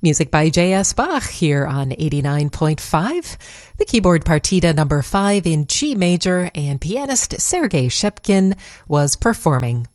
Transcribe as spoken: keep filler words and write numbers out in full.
Music by J S. Bach here on eighty-nine point five. The keyboard partita number five in G major, and pianist Sergei Shchepkin was performing.